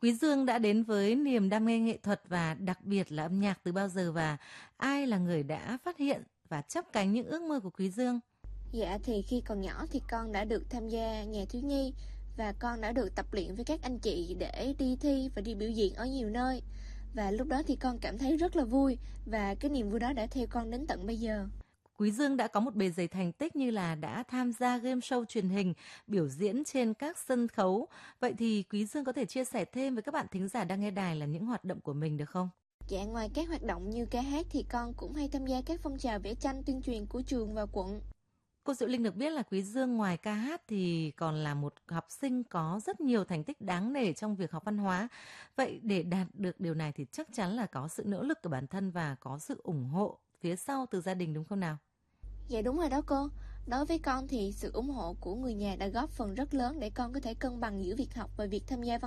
Quý Dương đã đến với niềm đam mê nghệ thuật và đặc biệt là âm nhạc từ bao giờ và ai là người đã phát hiện và chắp cánh những ước mơ của Quý Dương? Dạ thì khi còn nhỏ thì con đã được tham gia nhà thiếu nhi và con đã được tập luyện với các anh chị để đi thi và đi biểu diễn ở nhiều nơi. Và lúc đó thì con cảm thấy rất là vui và cái niềm vui đó đã theo con đến tận bây giờ. Quý Dương đã có một bề dày thành tích như là đã tham gia game show truyền hình, biểu diễn trên các sân khấu. Vậy thì Quý Dương có thể chia sẻ thêm với các bạn thính giả đang nghe đài là những hoạt động của mình được không? Dạ ngoài các hoạt động như ca hát thì con cũng hay tham gia các phong trào vẽ tranh tuyên truyền của trường và quận. Cô Diệu Linh được biết là Quý Dương ngoài ca hát thì còn là một học sinh có rất nhiều thành tích đáng nể trong việc học văn hóa. Vậy để đạt được điều này thì chắc chắn là có sự nỗ lực của bản thân và có sự ủng hộ phía sau từ gia đình đúng không nào? Dạ đúng rồi đó cô. Đối với con thì sự ủng hộ của người nhà đã góp phần rất lớn để con có thể cân bằng giữa việc học và việc tham gia văn